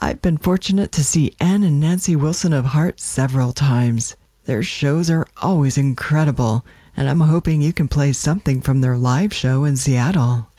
I've been fortunate to see Ann and Nancy Wilson of Heart several times. Their shows are always incredible, and I'm hoping you can play something from their live show in Seattle.